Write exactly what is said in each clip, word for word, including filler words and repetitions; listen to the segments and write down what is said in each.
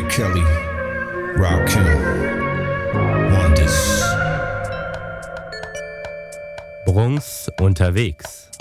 Kelly, Rakim, Wonders. Brunks unterwegs.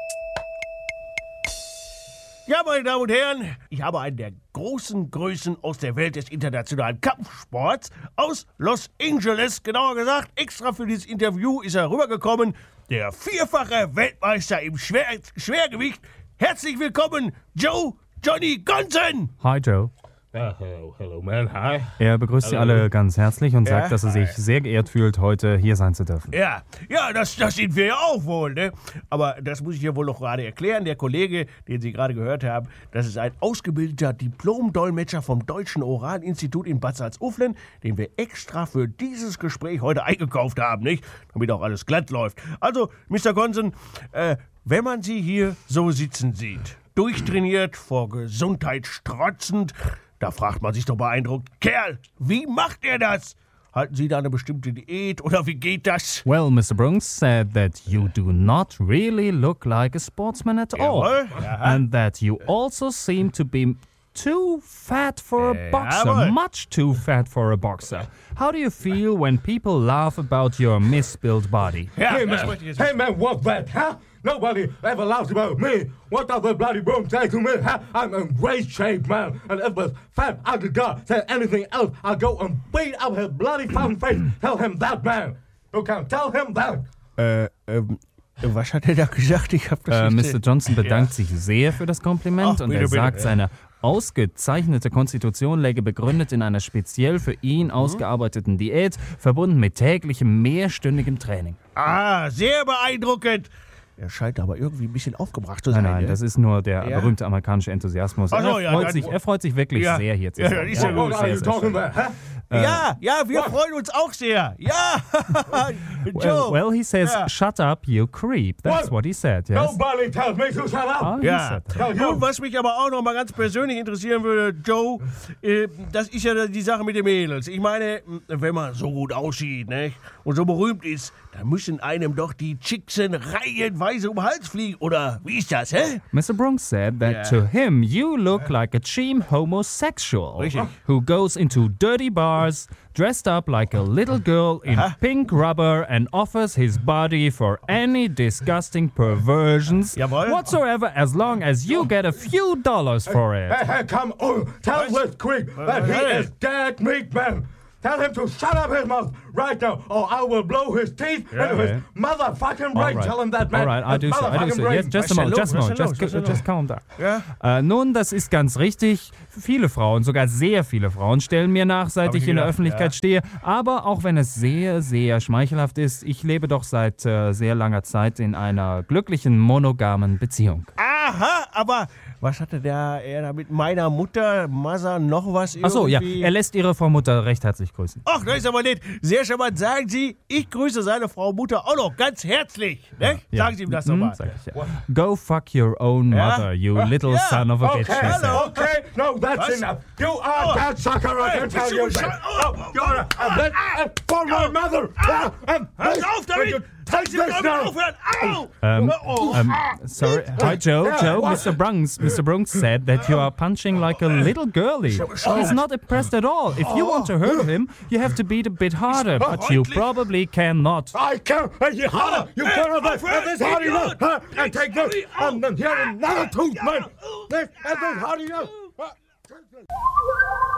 Ja, meine Damen und Herren, ich habe einen der großen Größen aus der Welt des internationalen Kampfsports aus Los Angeles, genauer gesagt, extra für dieses Interview ist er rübergekommen, der vierfache Weltmeister im Schwer Schwergewicht. Herzlich willkommen, Joe Johnny Gonson! Hi, Joe. Uh, hello, hello, man. Hi. Er begrüßt Sie alle ganz herzlich und sagt, Ja? dass er sich sehr geehrt fühlt, heute hier sein zu dürfen. Ja, ja, das, das sind wir ja auch wohl, ne? Aber das muss ich ja wohl noch gerade erklären. Der Kollege, den Sie gerade gehört haben, das ist ein ausgebildeter Diplom-Dolmetscher vom Deutschen Oralinstitut in Bad Salzuflen, den wir extra für dieses Gespräch heute eingekauft haben, nicht? Damit auch alles glatt läuft. Also, Mister Gonson, äh, wenn man Sie hier so sitzen sieht, durchtrainiert, vor Gesundheit strotzend, da fragt man sich doch beeindruckt, Kerl, wie macht er das? Halten Sie da eine bestimmte Diät oder wie geht das? Well, Mister Brunks said that you do not really look like a sportsman at all. Jawohl. Ja. And that you also seem to be too fat for a boxer. Jawohl. Much too fat for a boxer. How do you feel when people laugh about your misbuilt body? Ja, Hey das man, wollte ich jetzt hey man, what's that, huh? Nobody ever laughs about me. What does the bloody boom say to me, huh? I'm in great shape, man. And if this fat ugly guy said anything else, I'll go and beat up his bloody fucking face. Tell him that, man. You can tell him that. Äh, ähm, was hat er da gesagt? Ich hab das Äh, nicht... Mister Johnson bedankt sich sehr für das Kompliment Ach, und bitte, er bitte. sagt, seine ausgezeichnete Konstitution läge begründet in einer speziell für ihn ausgearbeiteten Diät, verbunden mit täglichem mehrstündigem Training. Ah, sehr beeindruckend. Er scheint aber irgendwie ein bisschen aufgebracht zu sein. Nein, nein, ne? das ist nur der Ja? berühmte amerikanische Enthusiasmus. Ach so, er, ja, freut dann- sich, er freut sich wirklich Ja. sehr, hier zu Ja, sein. das ist ja gut. What are you sehr, sehr talking schön. about, huh? Ja, ja, wir freuen uns auch sehr. Ja, Well, Joe. well, he says, Ja. shut up, you creep. That's What? what he said, yes? Nobody tells me to shut up. Ah, he Ja, said that. Tell nun, you. was mich aber auch noch mal ganz persönlich interessieren würde, Joe, äh, das ist ja die Sache mit den Mädels. Ich meine, wenn man so gut aussieht, ne, und so berühmt ist, dann müssen einem doch die Chicksen reihenweise um den Hals fliegen, oder wie ist das, hä? Mister Brunks said that Yeah. to him you look like a cheap homosexual Richtig. who goes into dirty bars, dressed up like a little girl in Aha. pink rubber and offers his body for any disgusting perversions Jawohl. whatsoever as long as you get a few dollars for it. Hey, hey, come on. Tell this creep that he hey. is dead meat, man. Tell him to shut up his mouth right now, or I will blow his teeth into his yeah. motherfucking All brain. right. Tell him that, man. All right, I His do so. I do motherfucking so. brain. Yes, just a Was ist moment, denn just a los? moment. Was ist Just, denn los? Was ist just calm down. Ja? Äh, nun, das ist ganz richtig. Viele Frauen, sogar sehr viele Frauen, stellen mir nach, seit Hab ich ich in der gedacht, Öffentlichkeit ja. stehe. Aber auch wenn es sehr, sehr schmeichelhaft ist, ich lebe doch seit äh, sehr langer Zeit in einer glücklichen, monogamen Beziehung. Aha, aber was hatte der, er da mit meiner Mutter, Mother, noch was irgendwie? Achso, ja, er lässt ihre Frau Mutter recht herzlich grüßen. Ach, das ist aber nett. Sehr charmant. Sagen Sie, ich grüße seine Frau Mutter auch noch ganz herzlich. Ne? Ja. Sagen Sie ihm das Mhm, nochmal. sag ich, ja. Go fuck your own Ja? mother, you little Ja. son of a Okay, bitch. he said. okay, no, that's Was? enough. You are Oh. that sucker, I Hey, can tell bist du you bescheuert? that. Oh, Oh, you're a, oh, a, a, a, for my oh, mother. ah, Uh, and Hör this- auf damit! you Take Sie this können now. aufhören! Au! Um, Oh. um, sorry. Hi, Joe. Yeah, Joe, what? Mister Brunks. Mister Brunks said that you are punching like a little girlie. He's not impressed at all. If you want to hurt him, you have to beat a bit harder, but you probably cannot. I can't. Hey, you harder. You Hey, can't have my this. friend, This how do you know? idiot. Huh? And take this. Oh. And then here another tooth, man. Oh. This and this how do you know? Huh?